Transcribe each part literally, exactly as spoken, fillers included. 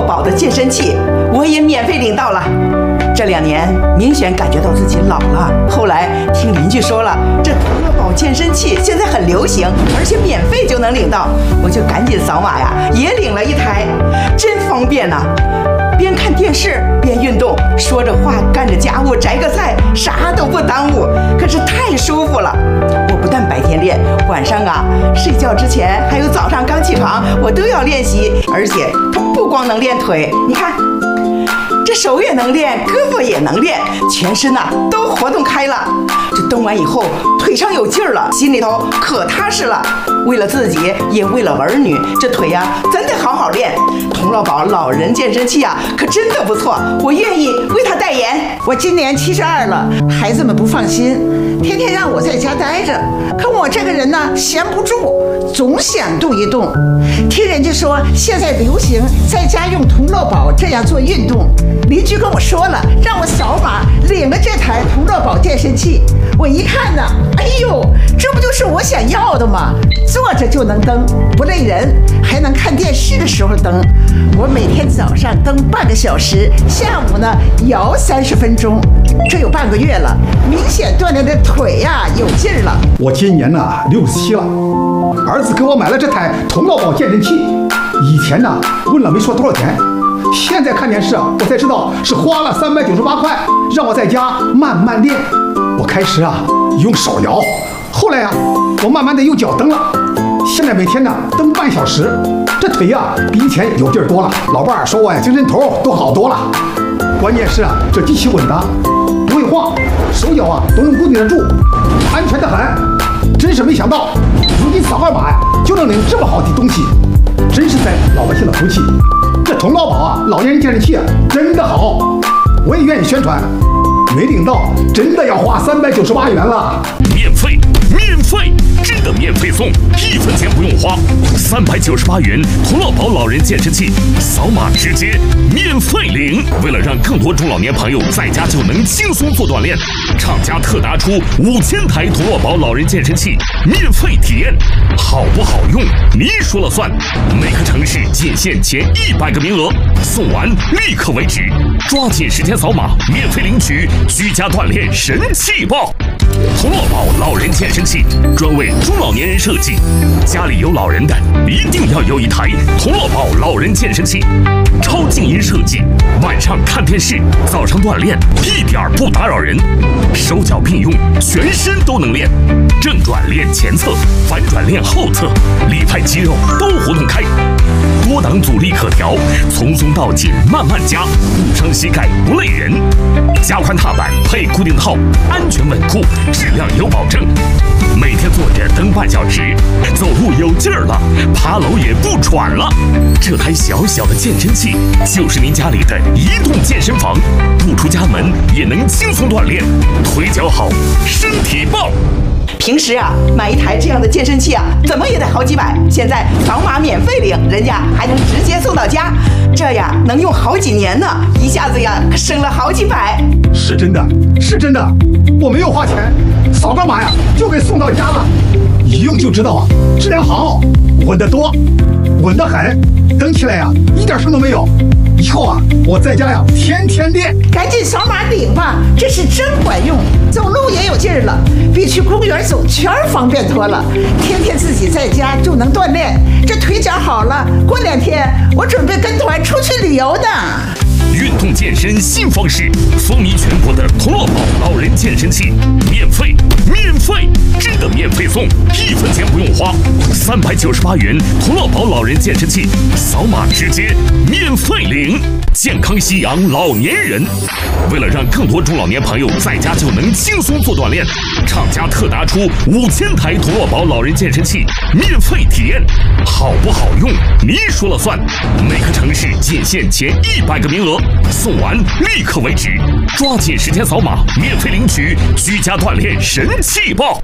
宝的健身器，我也免费领到了。这两年明显感觉到自己老了，后来听邻居说了，这同乐宝健身器现在很流行，而且免费就能领到，我就赶紧扫码呀，也领了一台，真方便呐、啊！边看电视边运动，说着话干着家务，摘个菜，啥都不耽误，可是太舒服了。我不但白天练，晚上啊睡觉之前还有早上刚起床，我都要练习，而且它不光能练腿，你看。这手也能练，胳膊也能练，全身呐、啊、都活动开了。这蹬完以后，腿上有劲儿了，心里头可踏实了。为了自己，也为了儿女，这腿呀、啊、真得好好练。同乐宝老人健身器啊，可真的不错，我愿意为他代言。 我今年七十二了，孩子们不放心，天天让我在家待着。可我这个人呢，闲不住，总想动一动。听人家说现在流行在家用同乐宝这样做运动。邻居跟我说了，让我扫码领了这台同乐宝健身器。我一看呢，哎呦，这不就是我想要的吗？坐着就能蹬，不累人，还能看电视的时候蹬。我每天早上蹬半个小时，下午呢摇三十分钟，这有半个月了，明显锻炼的腿呀、啊、有劲儿了。 我今年呢六十七了，儿子给我买了这台同乐宝健身器，以前呢问了没说多少钱。现在看电视啊，我才知道是花了三百九十八块，让我在家慢慢练。我开始啊用手摇，后来啊我慢慢的用脚蹬了。现在每天呢蹬半小时，这腿呀、啊、比以前有劲儿多了。老伴儿说我呀精神头都好多了。关键是啊这机器稳当，不会晃，手脚啊都能固定得住，安全的很。真是没想到，如今扫个码呀就能领这么好的东西，真是在老百姓的福气。这同乐宝啊，老年人健身器啊，真的好，我也愿意宣传。没领到，真的要花三百九十八元了。 免费，免费，真的免费送，一分钱不用花，三百九十八元同乐宝老人健身器，扫码直接免费领。为了让更多中老年朋友在家就能轻松做锻炼，厂家特拿出五千台同乐宝老人健身器免费体验，好不好用你说了算。每个城市仅限前一百个名额，送完立刻为止，抓紧时间扫码免费领取居家锻炼神器包。同乐宝老人健身器专为中老年人设计，家里有老人的一定要有一台同乐宝老人健身器，超静音设计，晚上看电视，早上锻炼一点不打扰人，手脚并用，全身都能练，正转练前侧，反转练后侧，里派肌肉都活动开，多档阻力可调，从松到紧慢慢加，不伤膝盖不累人，加宽踏板配固定套，安全稳固，质量有保证。每天坐着蹬半小时，走路有劲儿了，爬楼也不喘了。这台小小的健身器就是您家里的移动健身房，不出家门也能轻松锻炼，腿脚好，身体棒。 平时啊，买一台这样的健身器啊，怎么也得好几百。现在扫码免费领，人家还能直接送到家，这呀能用好几年呢，一下子呀省了好几百。 是真的，是真的，我没有花钱，扫个码呀就给送到家了。一用就知道啊，质量好，稳得多，稳得很，蹬起来呀一点声都没有。以后啊，我在家呀天天练。 赶紧扫码领吧，这是真管用，走路也有劲儿了，比去公园走圈方便多了。天天自己在家就能锻炼，这腿脚好了，过两天我准备跟团出去旅游的。 运动健身新方式，风靡全国的同乐宝老人健身器，免费，免费，真的免费送，一分钱不用花，三百九十八元同乐宝老人健身器，扫码直接免费领。健康夕阳老年人，为了让更多中老年朋友在家就能轻松做锻炼，厂家特拿出五千台同乐宝老人健身器免费体验，好不好用你说了算。每个城市仅限前一百个名额，送完立刻为止，抓紧时间扫码免费领取居家锻炼神器包。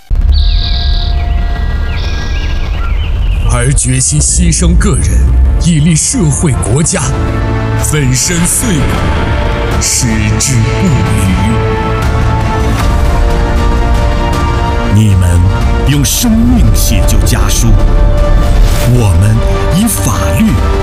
而决心牺牲个人，以利社会国家，粉身碎骨，矢志不渝。你们用生命写就家书，我们以法律